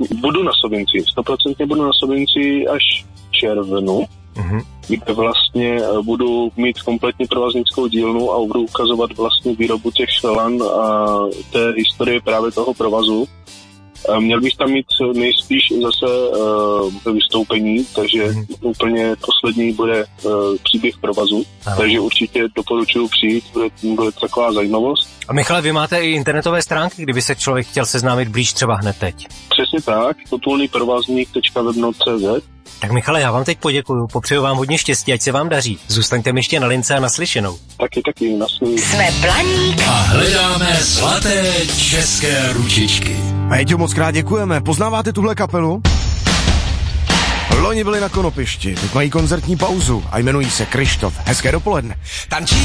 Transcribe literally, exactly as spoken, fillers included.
budu na Sovinci, stoprocentně budu na Sovinci až v červnu, mm-hmm. kde vlastně budu mít kompletně provaznickou dílnu a budu ukazovat vlastně výrobu těch lan a té historie právě toho provazu. Měl bych tam mít nejspíš zase uh, vystoupení, takže hmm. úplně poslední bude uh, příběh provazu, ano. takže určitě doporučuji přijít, bude, bude taková zajímavost. A Michale, vy máte i internetové stránky, kdyby se člověk chtěl seznámit blíž třeba hned teď? Přesně tak, potulnyprovazník tečka webnot tečka cz. Tak Michale, já vám teď poděkuju, popřeju vám hodně štěstí, ať se vám daří. Zůstaňte mi ještě na lince a naslyšenou. Taky, taky, naslyšenou. Jsme Blaník a hledáme zlaté české ručičky. Péťo, moc krát děkujeme. Poznáváte tuhle kapelu? Loni byli na Konopišti, teď mají koncertní pauzu a jmenují se Kryštof. Hezké dopoledne. Tančí